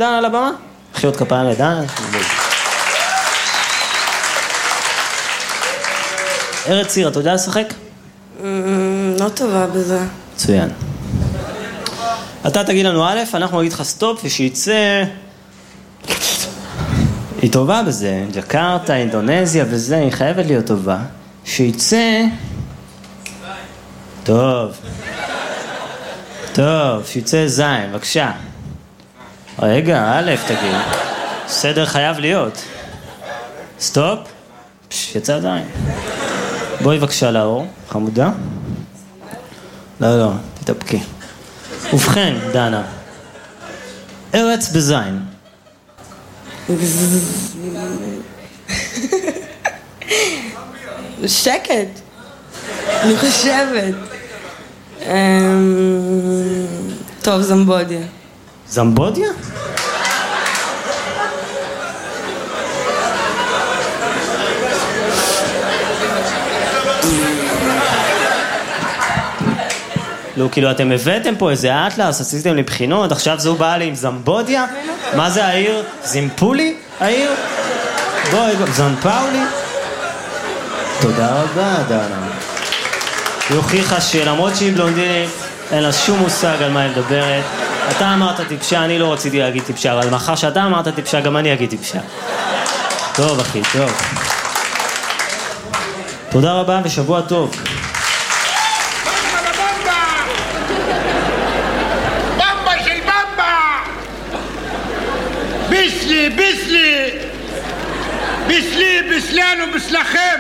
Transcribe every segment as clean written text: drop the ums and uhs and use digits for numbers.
דנה על הבמה? מחיאות כפיים לדנה. ארץ ציר, אתה יודע לשחק? לא טובה בזה. מצוין. אתה תגיד לנו א', אנחנו נגיד לך סטופ, ושיצא... היא טובה בזה, ג'קרטה, אינדונזיה וזה, היא חייבת להיות טובה. שיצא... טוב, שיצא זין, בבקשה. רגע, א', תגיד. סדר חייב להיות. סטופ. יצא זין. בואי בבקשה לאור, חמודה. לא, תתאפקי. ובכן, דנה. ארץ בזין. שקט. אני חושבת. טוב, זמבודיה. זמבודיה? לא, כאילו אתם הבאתם פה איזה אטלס, עשיתם לי בחינות, עכשיו זו באה לי עם זמבודיה? מה זה העיר? זימפולי? העיר? בואי, זנפאולי? תודה רבה, דנה. היא הוכיחה שלמרות שהיא בלונדינית, אין לה שום מושג על מה היא מדברת. אתה אמרת טיפשה, אני לא רציתי להגיד טיפשה, אבל מאחר שאתה אמרת טיפשה, גם אני אגיד טיפשה. טוב, אחי, טוב. תודה רבה ושבוע טוב. ביסלנו ביסלכם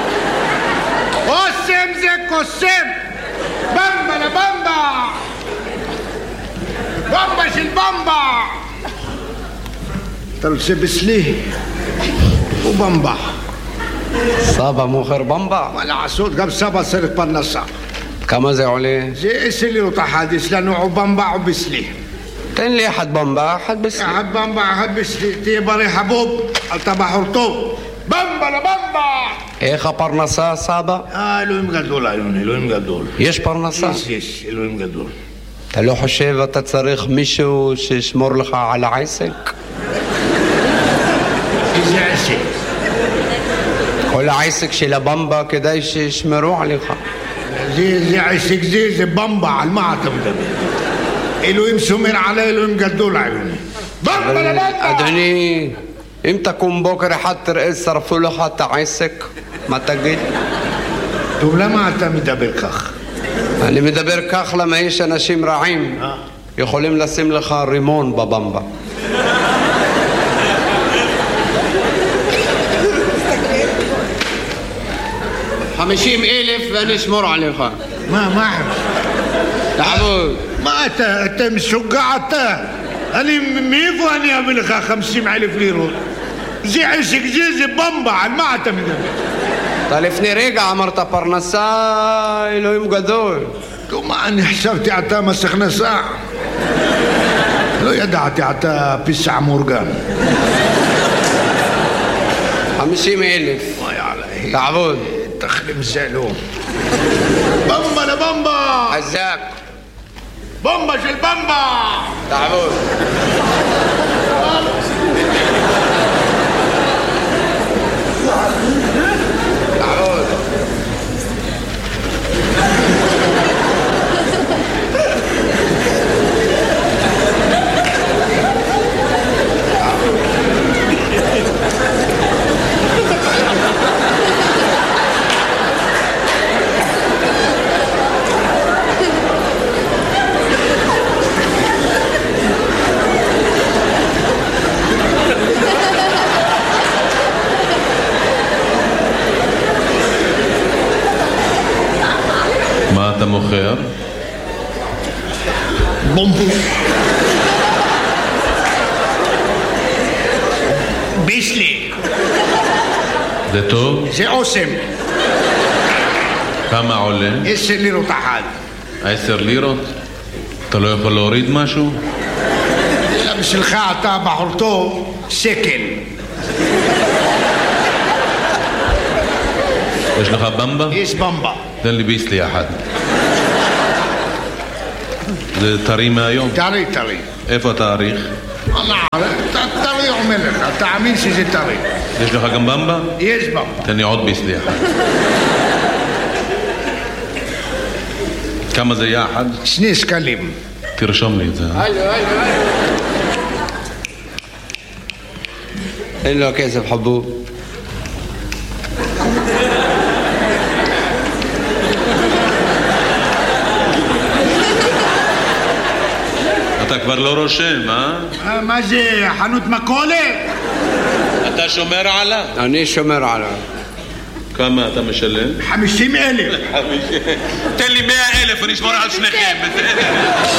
אוסם זה קוסם במבה לבמבה במבה של במבה אתה רוצה ביסלי ובמבה סבא מוכר במבה? מה לעשות, גם סבא צריך פרנסה. כמה זה עולה? זה 10 לירות אחד, יש לנו או במבה או ביסלי. תן לי אחד במבה, אחד ביסלי. אחד במבה, אחד ביסלי, תהיה בריא חבוב, אתה בחור טוב. במבה לבמבה! איך הפרנסה, סבא? אלוהים גדול, אלוהים גדול. יש פרנסה? יש, אלוהים גדול. אתה לא חושב אתה צריך מישהו שישמור לך על העסק? איזה עסק? כל העסק של הבמבה כדאי שישמרו עליך. זה עסק זה במבה, על מה אתה מדבר? אלוהים שומר עלי, אלוהים גדול עלינו. במבה לבמבה! אדוני, אם תקום בוקר אחד תראה שרפו לך את העסק, מה תגיד? טוב, למה אתה מדבר כך? אני מדבר כך למה יש אנשים רעים יכולים לשים לך רימון בבמבה. $50,000 ואני אשמור עליך. מה? תעבוד. מה אתה משוגע אתה? מאיפה אני אביא לך 50,000 לירות? זה עסק זה במבה, על מה אתה מדבר? אתה לפני רגע אמרת פרנסה, אלוהים גדול. מה, אני חשבתי אתה מס הכנסה. לא ידעתי אתה פיסע מאורגן. 50,000. תעבוד. תחלים זלו. במבה לבמבה. חזק. במבה של במבה. תעבוד. תעבוד. מה אתה מוכר? בומבו. ביסלי. זה טוב? זה אוסם. כמה עולה? 10 לירות אחד. 10 לירות? אתה לא יכול להוריד משהו? בשבילך אתה בחור טוב, שקל. יש לך במבה? יש במבה. תן לי ביסלי אחד. זה טרי מהיום? טרי. איפה התאריך? الله عارف الطريق ملك تعمين שזה طريق יש לך גם במבה? יש במבה. תן לי עוד ביסלי אחד. כמה זה יחד? 2 שקלים. תרשום לי את זה. אין לו כסף חבוב. אתה כבר לא רושם, מה זה, חנות מכולת? אתה שומר עליו? אני שומר עליו. כמה אתה משלם? 50,000. תן לי 100,000 ואני אשמור על שניכם, בסדר?